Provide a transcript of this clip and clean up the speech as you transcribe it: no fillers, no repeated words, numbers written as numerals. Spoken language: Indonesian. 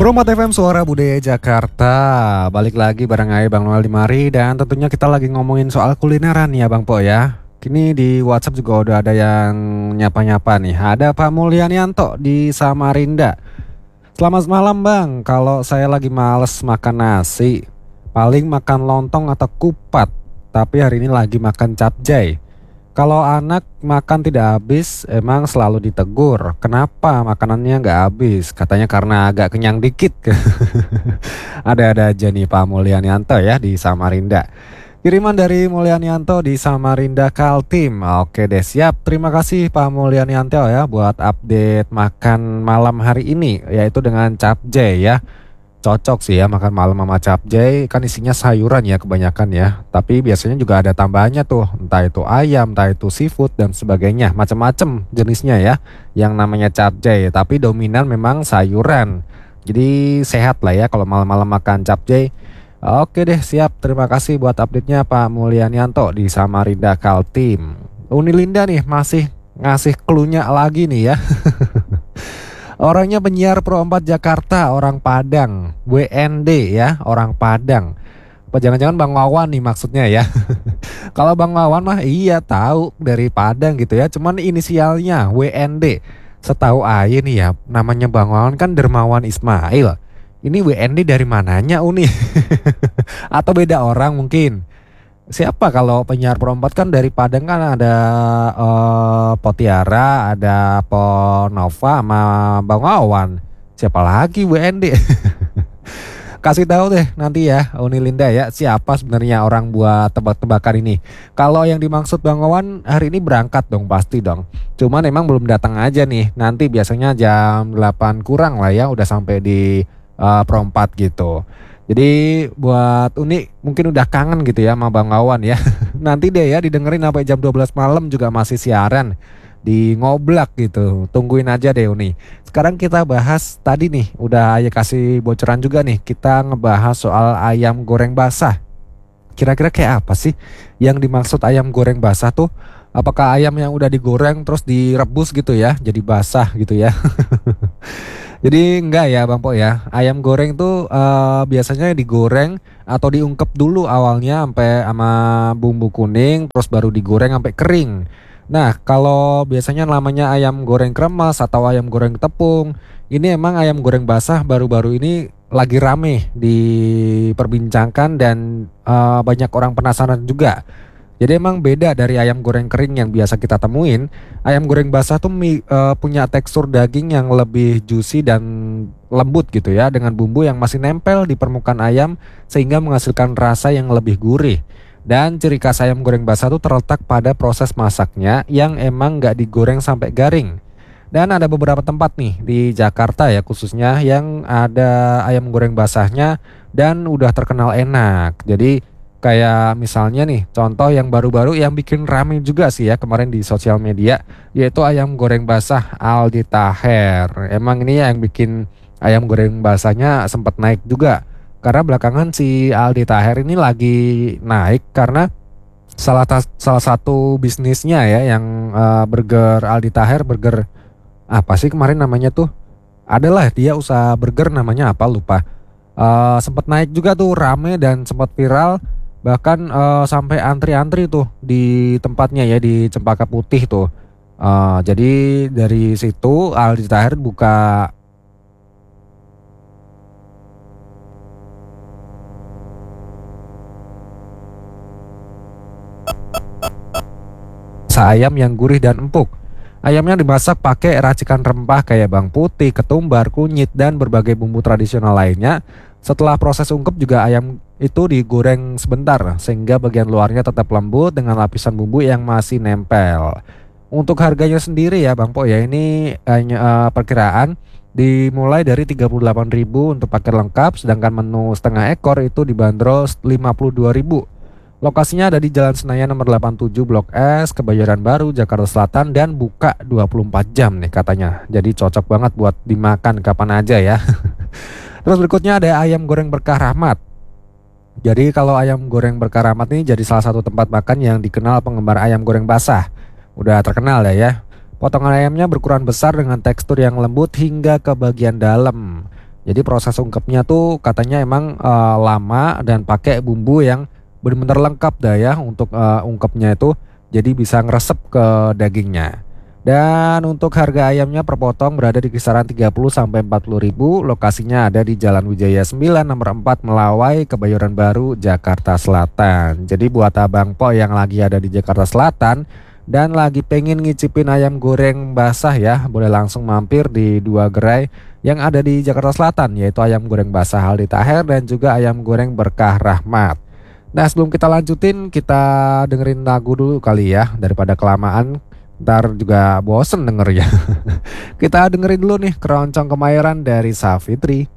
Promat FM Suara Budaya Jakarta. Balik lagi bareng saya Bang Noel Dimari. Dan tentunya kita lagi ngomongin soal kulineran ya Bang Po ya. Kini di WhatsApp juga udah ada yang nyapa-nyapa nih. Ada Pak Mulyanianto di Samarinda. Selamat malam Bang. Kalau saya lagi males makan nasi, paling makan lontong atau kupat. Tapi hari ini lagi makan capcay. Kalau anak makan tidak habis, emang selalu ditegur. Kenapa makanannya nggak habis? Katanya karena agak kenyang dikit. Ada-ada aja nih Pak Mulyanianto ya di Samarinda. Kiriman dari Mulyanianto di Samarinda Kaltim. Oke deh, siap. Terima kasih Pak Mulyanianto ya buat update makan malam hari ini, yaitu dengan capcay ya. Cocok sih ya makan malam sama capcay, kan isinya sayuran ya kebanyakan ya. Tapi biasanya juga ada tambahannya tuh, entah itu ayam, entah itu seafood dan sebagainya, macam-macam jenisnya ya yang namanya capcay. Tapi dominan memang sayuran. Jadi sehat lah ya kalau malam-malam makan capcay. Oke deh, siap. Terima kasih buat update-nya Pak Mulyanianto di Samarinda Kaltim. Unilinda nih masih ngasih clue-nya lagi nih ya. Orangnya penyiar Pro 4 Jakarta, orang Padang. WND ya, orang Padang. Apa jangan-jangan Bang Wawan nih maksudnya ya. Kalau Bang Wawan mah iya tahu dari Padang gitu ya. Cuman inisialnya WND. Setahu aja nih ya, namanya Bang Wawan kan Dermawan Ismail. Ini WND dari mananya Uni? Atau beda orang mungkin? Siapa kalau penyiar Pro 4 kan dari Padang kan ada Potiara, ada Ponova sama Bang Wawan. Siapa lagi WND? Kasih tahu deh nanti ya Unilinda ya, siapa sebenarnya orang buat tebak-tebakan ini. Kalau yang dimaksud Bang Wawan hari ini berangkat dong, pasti dong. Cuman emang belum datang aja nih. Nanti biasanya jam 8 kurang lah ya udah sampai di Pro 4 gitu. Jadi buat Uni mungkin udah kangen gitu ya sama Bang Wawan ya. Nanti deh ya didengerin sampai jam 12 malam juga masih siaran di Ngoblak gitu. Tungguin aja deh Uni. Sekarang kita bahas tadi nih, udah Ayah kasih bocoran juga nih. Kita ngebahas soal ayam goreng basah. Kira-kira kayak apa sih yang dimaksud ayam goreng basah tuh? Apakah ayam yang udah digoreng terus direbus gitu ya, jadi basah gitu ya? Jadi enggak ya Bang Po ya. Ayam goreng tuh biasanya digoreng atau diungkep dulu awalnya sampai sama bumbu kuning, terus baru digoreng sampai kering. Nah, kalau biasanya namanya ayam goreng kremes atau ayam goreng tepung, ini emang ayam goreng basah baru-baru ini lagi rame diperbincangkan dan banyak orang penasaran juga. Jadi emang beda dari ayam goreng kering yang biasa kita temuin. Ayam goreng basah tuh punya tekstur daging yang lebih juicy dan lembut gitu ya, dengan bumbu yang masih nempel di permukaan ayam sehingga menghasilkan rasa yang lebih gurih. Dan ciri khas ayam goreng basah tuh terletak pada proses masaknya yang emang gak digoreng sampai garing. Dan ada beberapa tempat nih di Jakarta ya khususnya yang ada ayam goreng basahnya dan udah terkenal enak. Jadi kayak misalnya nih, contoh yang baru-baru yang bikin rame juga sih ya kemarin di sosial media, yaitu ayam goreng basah Aldi Taher. Emang ini yang bikin ayam goreng basahnya sempat naik juga. Karena belakangan si Aldi Taher ini lagi naik karena salah satu bisnisnya ya yang burger Aldi Taher, burger apa sih kemarin namanya tuh? Adalah dia usaha burger namanya apa lupa. Sempat naik juga tuh rame dan sempat viral. Bahkan sampai antri-antri tuh di tempatnya ya di Cempaka Putih tuh. Jadi dari situ Aldi Taher buka ayam yang gurih dan empuk. Ayamnya dimasak pakai racikan rempah kayak bawang putih, ketumbar, kunyit, dan berbagai bumbu tradisional lainnya. Setelah proses ungkep juga ayam itu digoreng sebentar sehingga bagian luarnya tetap lembut dengan lapisan bumbu yang masih nempel. Untuk harganya sendiri ya Bang Po ya, ini hanya perkiraan dimulai dari 38.000 untuk paket lengkap, sedangkan menu setengah ekor itu dibanderol 52.000. Lokasinya ada di Jalan Senayan nomor 87 Blok S, Kebayoran Baru, Jakarta Selatan, dan buka 24 jam nih katanya. Jadi cocok banget buat dimakan kapan aja ya. Terus berikutnya ada ayam goreng Berkah Rahmat. Jadi kalau ayam goreng Berkah Rahmat ini jadi salah satu tempat makan yang dikenal penggemar ayam goreng basah. Udah terkenal ya. Potongan ayamnya berukuran besar dengan tekstur yang lembut hingga ke bagian dalam. Jadi proses ungkepnya tuh katanya emang lama dan pakai bumbu yang benar-benar lengkap dah ya untuk ungkepnya itu. Jadi bisa ngeresep ke dagingnya. Dan untuk harga ayamnya per potong berada di kisaran 30 sampai 40 ribu. Lokasinya ada di Jalan Wijaya 9 nomor 4 Melawai, Kebayoran Baru, Jakarta Selatan. Jadi buat Abang Po yang lagi ada di Jakarta Selatan dan lagi pengen ngicipin ayam goreng basah ya, boleh langsung mampir di dua gerai yang ada di Jakarta Selatan, yaitu ayam goreng basah Aldi Taher dan juga ayam goreng Berkah Rahmat. Nah, sebelum kita lanjutin, kita dengerin lagu dulu kali ya, daripada kelamaan ntar juga bosen denger ya. Kita dengerin dulu nih Keroncong Kemayoran dari Savitri.